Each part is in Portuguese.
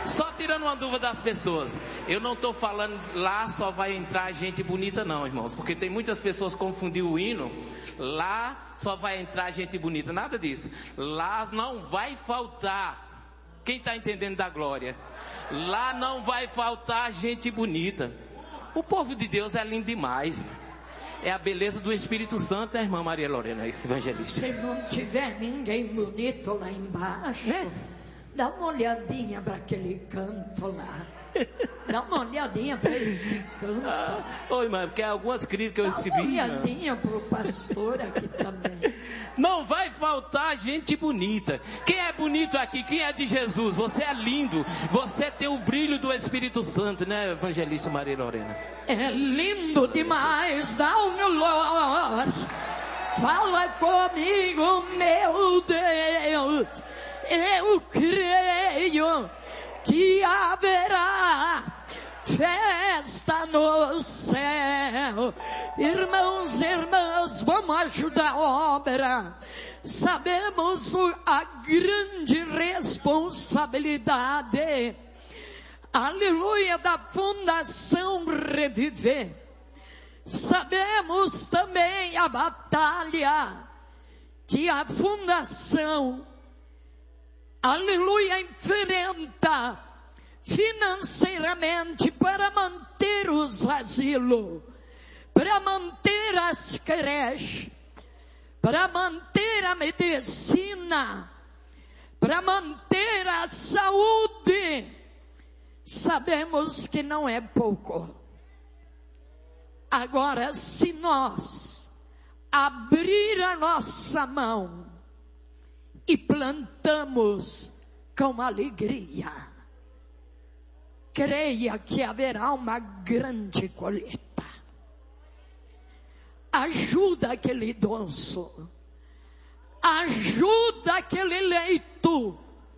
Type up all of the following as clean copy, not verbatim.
Só tirando uma dúvida das pessoas. Eu não estou falando lá só vai entrar gente bonita não, irmãos. Porque tem muitas pessoas que confundiram o hino. Lá só vai entrar gente bonita. Nada disso. Lá não vai faltar. Quem está entendendo da glória? Lá não vai faltar gente bonita. O povo de Deus é lindo demais. É a beleza do Espírito Santo, né, irmã Maria Lorena, evangelista? Se não tiver ninguém bonito lá embaixo, dá uma olhadinha para aquele canto lá. Dá uma olhadinha para esse canto. Oi, irmã, porque algumas críticas eu recebi. Dá uma olhadinha para o pastor aqui também. Não vai faltar gente bonita. Quem é bonito aqui? Quem é de Jesus? Você é lindo. Você tem o brilho do Espírito Santo, né, evangelista Maria Lorena? É lindo demais. Dá um glória. Fala comigo, meu Deus. Eu creio que haverá festa no céu. Irmãos e irmãs, vamos ajudar a obra. Sabemos a grande responsabilidade, aleluia, da Fundação Reviver. Sabemos também a batalha que a Fundação, aleluia, enfrenta financeiramente para manter os asilos, para manter as creches, para manter a medicina, para manter a saúde. Sabemos que não é pouco. Agora, se nós abrir a nossa mão e plantamos com alegria, creia que haverá uma grande colheita. Ajuda aquele idoso, ajuda aquele leito,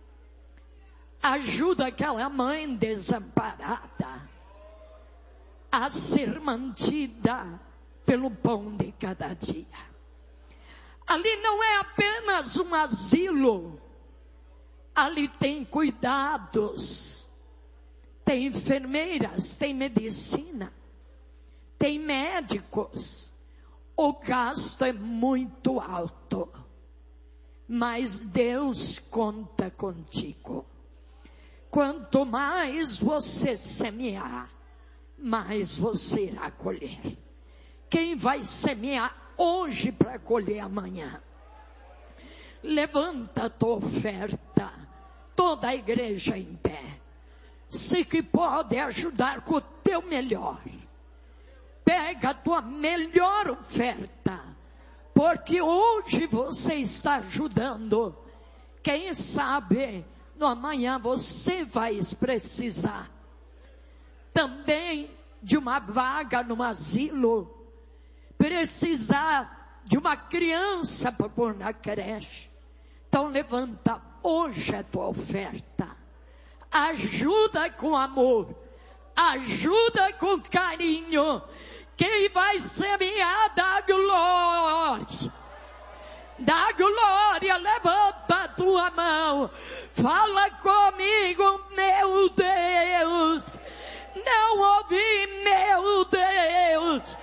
ajuda aquela mãe desamparada a ser mantida pelo pão de cada dia. Ali não é apenas um asilo, ali tem cuidados, tem enfermeiras, tem medicina, tem médicos. O gasto é muito alto, mas Deus conta contigo. Quanto mais você semear, mais você irá colher. Quem vai semear hoje para colher amanhã? Levanta a tua oferta, toda a igreja em pé. Se que pode ajudar com o teu melhor, pega a tua melhor oferta, porque hoje você está ajudando. Quem sabe no amanhã você vai precisar também de uma vaga no asilo, precisar de uma criança para pôr na creche. Então levanta hoje a tua oferta, ajuda com amor, ajuda com carinho. Quem vai semear da glória, da glória, levanta a tua mão, fala comigo, meu Deus. Não ouvi, meu Deus.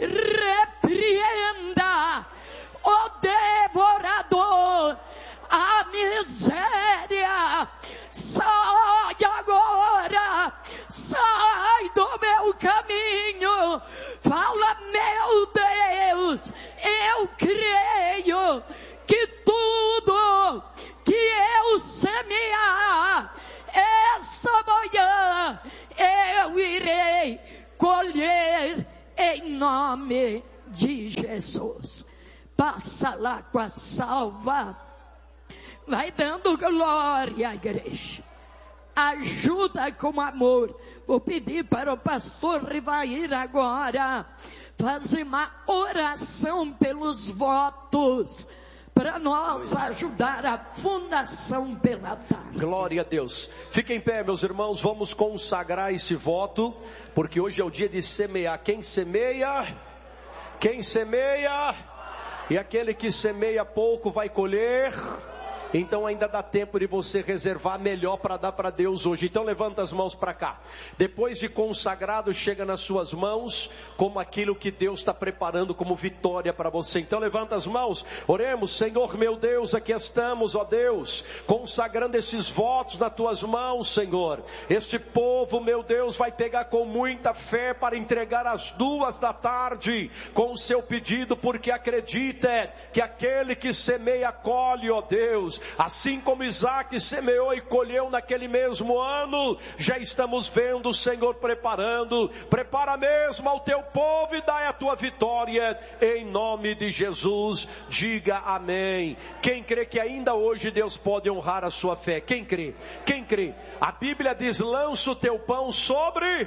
Repreenda o devorador, a miséria. Sai agora, sai do meu caminho. Fala, meu Deus, eu creio que tudo que eu semear esta manhã, eu irei colher em nome de Jesus. Passa lá com a salva, vai dando glória à igreja, ajuda com amor. Vou pedir para o pastor Rivair agora fazer uma oração pelos votos, para nós ajudar a Fundação pela tarde. Glória a Deus. Fiquem em pé, meus irmãos, vamos consagrar esse voto, porque hoje é o dia de semear. Quem semeia, e aquele que semeia pouco vai colher Então ainda dá tempo de você reservar melhor para dar para Deus hoje. Então levanta as mãos para cá. Depois de consagrado, chega nas suas mãos como aquilo que Deus está preparando como vitória para você. Então levanta as mãos, oremos. Senhor meu Deus, aqui estamos, ó Deus, consagrando esses votos nas tuas mãos, Senhor. Este povo, meu Deus, vai pegar com muita fé para entregar às 14h com o seu pedido, porque acredita que aquele que semeia colhe, ó Deus. Assim como Isaac semeou e colheu naquele mesmo ano, já estamos vendo o Senhor preparando. Prepara mesmo ao teu povo e dai a tua vitória, em nome de Jesus. Diga amém. Quem crê que ainda hoje Deus pode honrar a sua fé? Quem crê? Quem crê? A Bíblia diz: lança o teu pão sobre,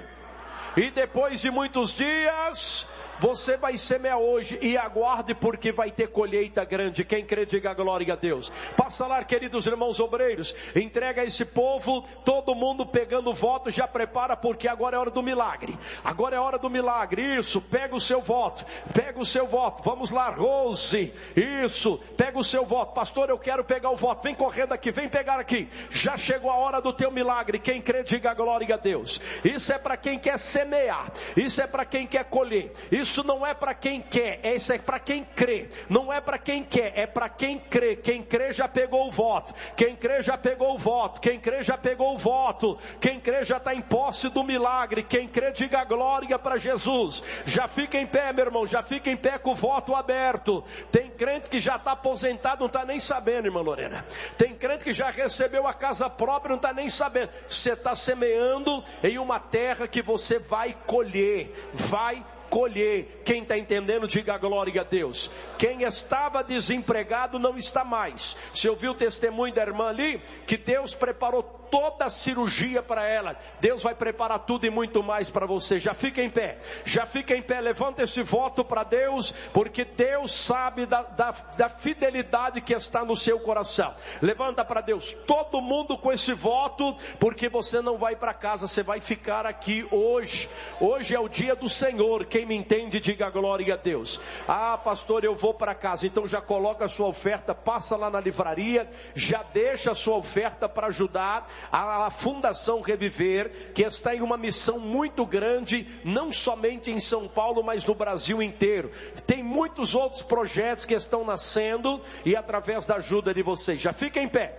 e depois de muitos dias você vai semear hoje e aguarde, porque vai ter colheita grande. Quem crê, diga glória a Deus. Passa lá, queridos irmãos obreiros, entrega a esse povo, todo mundo pegando voto, já prepara, porque agora é hora do milagre. Agora é hora do milagre. Isso, pega o seu voto, pega o seu voto. Vamos lá, Rose, isso, pega o seu voto. Pastor, eu quero pegar o voto. Vem correndo aqui, vem pegar aqui. Já chegou a hora do teu milagre. Quem crê, diga glória a Deus. Isso é para quem quer semear, isso é para quem quer colher. Isso não é para quem quer, isso é para quem crê. Não é para quem quer, é para quem crê. Quem crê já pegou o voto. Quem crê já pegou o voto. Quem crê já pegou o voto. Quem crê já está em posse do milagre. Quem crê, diga glória para Jesus. Já fica em pé, meu irmão, já fica em pé com o voto aberto. Tem crente que já está aposentado, não está nem sabendo, irmã Lorena. Tem crente que já recebeu a casa própria, não está nem sabendo. Você está semeando em uma terra que você vai colher. Vai colher. Quem está entendendo, diga glória a Deus. Quem estava desempregado não está mais. Você ouviu o testemunho da irmã ali? Que Deus preparou toda a cirurgia para ela. Deus vai preparar tudo e muito mais para você. Já fica em pé, já fica em pé. Levanta esse voto para Deus, porque Deus sabe da fidelidade que está no seu coração. Levanta para Deus, todo mundo com esse voto, porque você não vai para casa, você vai ficar aqui hoje. Hoje é o dia do Senhor. Quem me entende, diga glória a Deus. Ah, pastor, eu vou para casa. Então já coloca a sua oferta, passa lá na livraria, já deixa a sua oferta para ajudar a Fundação Reviver, que está em uma missão muito grande, não somente em São Paulo, mas no Brasil inteiro. Tem muitos outros projetos que estão nascendo, e através da ajuda de vocês. Já fica em pé,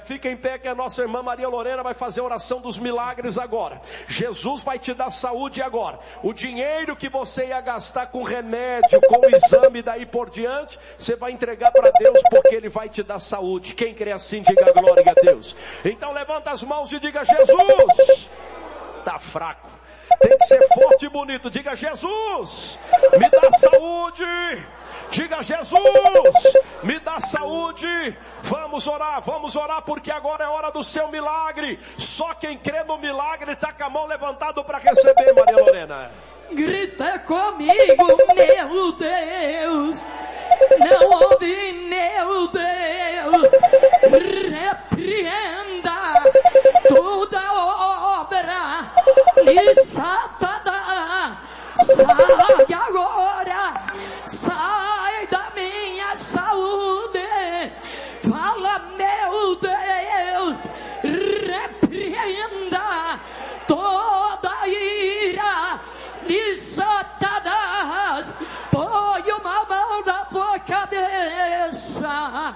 que a nossa irmã Maria Lorena vai fazer a oração dos milagres agora. Jesus vai te dar saúde agora. O dinheiro que você ia gastar com remédio, com exame, daí por diante, você vai entregar para Deus, porque Ele vai te dar saúde. Quem crê assim, diga glória a Deus. Então levanta as mãos e diga: Jesus. Está fraco, tem que ser forte e bonito. Diga: Jesus, me dá saúde. Diga: Jesus, me dá saúde. Vamos orar, porque agora é hora do seu milagre. Só quem crê no milagre está com a mão levantada para receber, Maria Lorena. Grita comigo, meu Deus. Não ouvi, meu Deus. Repreenda toda obra de Satanás. Sai agora, sai da minha saúde. Fala, meu Deus. Repreenda toda ira de Satanás. Põe uma mão na tua cabeça.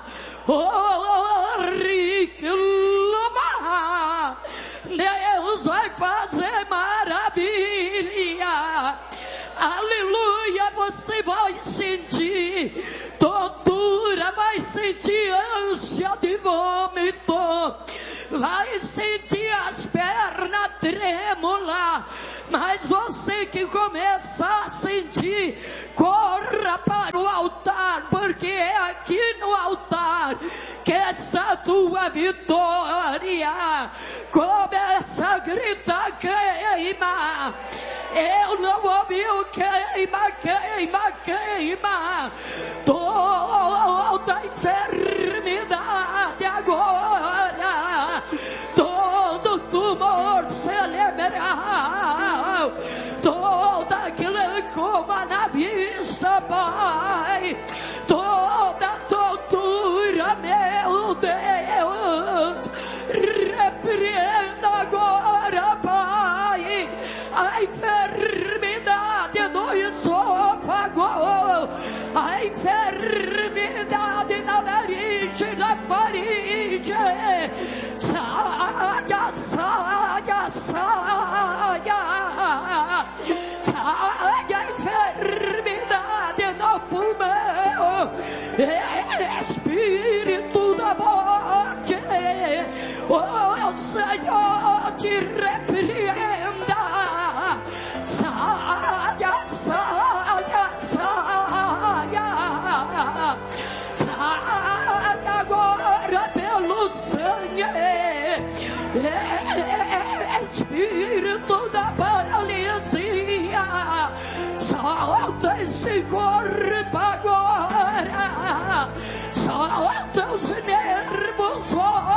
Oh, Riquiloma, Deus vai fazer maravilha. Aleluia, você vai sentir tortura, vai sentir ânsia de vômito, vai sentir as pernas trêmulas. Mas você que começa a sentir, corra para o altar, porque é aqui no altar que está a tua vitória. Começa a gritar: queima. Eu não ouvi o queima, queima, queima. Toda enfermidade agora, todo tumor cerebral, toda glaucoma na vista, Pai, toda tortura, meu Deus, repreenda agora, Pai, a enfermidade do esôfago, a enfermidade na laringe, na faringe. Saia, saia, saia. Saia a enfermidade no pulmão, espírito da morte, o Senhor te repreenda. Saia, saia, saia. Saia agora pelo sangue, espírito da paralisia, solta esse corpo agora, solta os nervos.